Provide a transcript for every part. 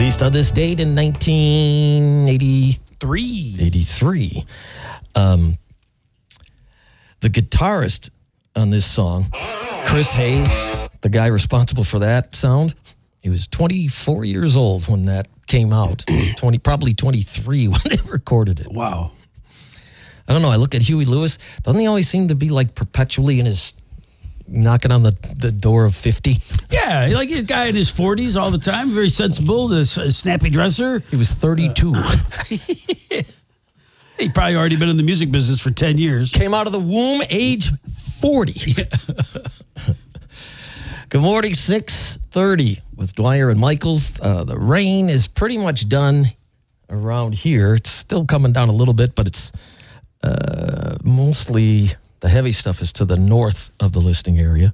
Released on this date in 1983. 83. The guitarist on this song, Chris Hayes, the guy responsible for that sound, he was 24 years old when that came out. Probably 23 when they recorded it. Wow. I don't know. I look at Huey Lewis. Doesn't he always seem to be like perpetually in his knocking on the door of 50? Yeah, like a guy in his 40s all the time. Very sensible, a snappy dresser. He was 32. He probably already been in the music business for 10 years. Came out of the womb age 40. Yeah. Good morning, 6:30 with Dwyer and Michaels. The rain is pretty much done around here. It's still coming down a little bit, but it's mostly the heavy stuff is to the north of the listing area.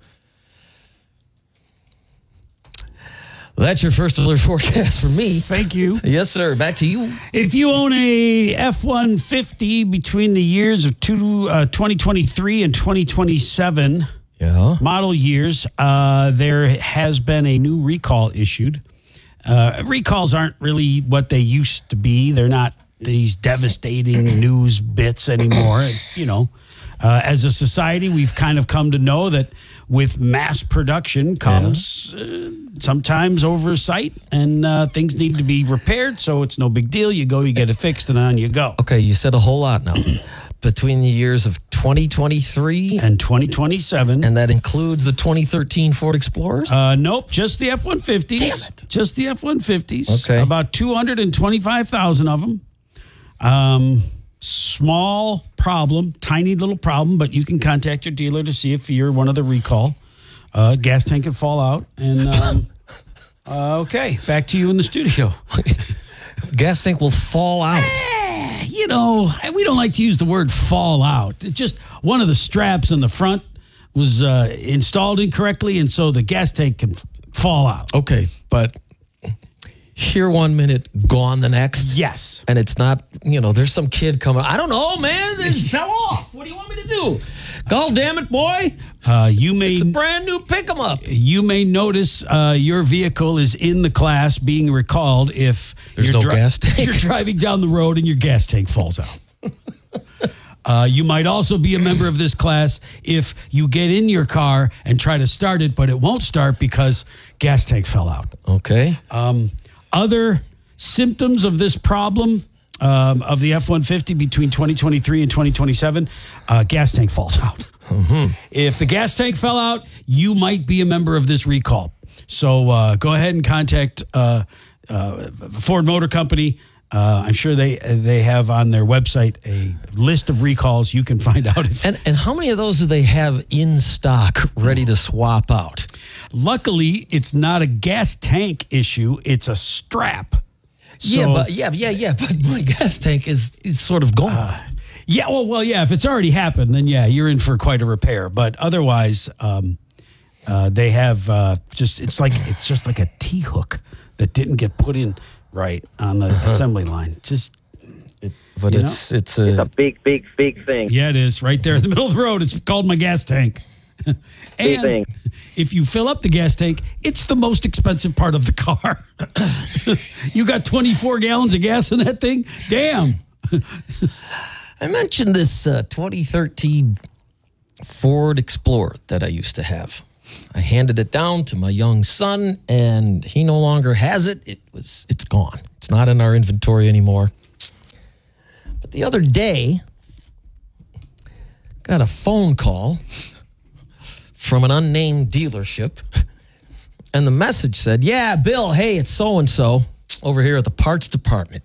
Well, that's your first alert forecast for me. Thank you. Yes, sir. Back to you. If you own a F-150 between the years of 2023 and 2027 model years, there has been a new recall issued. Recalls aren't really what they used to be. They're not these devastating news bits anymore. You know, as a society, we've kind of come to know that with mass production comes sometimes oversight, and things need to be repaired. So it's no big deal. You go, you get it fixed, and on you go. Okay, you said a whole lot now. Between the years of 2023 and 2027. And that includes the 2013 Ford Explorers? Nope, just the F-150s. Damn it. Just the F-150s. Okay. About 225,000 of them. Small problem, tiny little problem, but you can contact your dealer to see if you're one of the recall. Gas tank can fall out. And okay, back to you in the studio. Gas tank will fall out. You know, we don't like to use the word fall out. It's just one of the straps in the front was installed incorrectly, and so the gas tank can fall out. Okay, but here 1 minute, gone the next. Yes. And it's not, there's some kid coming. I don't know, man. This fell off. What do you want me to do? God damn it, boy. It's a brand new pick 'em up. You may notice your vehicle is in the class being recalled if there's no gas tank. You're driving down the road and your gas tank falls out. You might also be a member of this class if you get in your car and try to start it, but it won't start because gas tank fell out. Okay. Other symptoms of this problem of the F-150 between 2023 and 2027, gas tank falls out. Mm-hmm. If the gas tank fell out, you might be a member of this recall. So go ahead and contact Ford Motor Company. I'm sure they have on their website a list of recalls. You can find out. And how many of those do they have in stock ready to swap out? Luckily, it's not a gas tank issue. It's a strap. But my gas tank is sort of gone. If it's already happened, then you're in for quite a repair. But otherwise, they have it's just like a T-hook that didn't get put in right on the assembly line. It's a big thing. Yeah, it is right there in the middle of the road. It's called my gas tank. And if you fill up the gas tank, it's the most expensive part of the car. You got 24 gallons of gas in that thing? Damn. I mentioned this 2013 Ford Explorer that I used to have. I handed it down to my young son, and he no longer has it. It's gone. It's not in our inventory anymore. But the other day, got a phone call from an unnamed dealership, and the message said, "Yeah, Bill, hey, it's so-and-so over here at the parts department.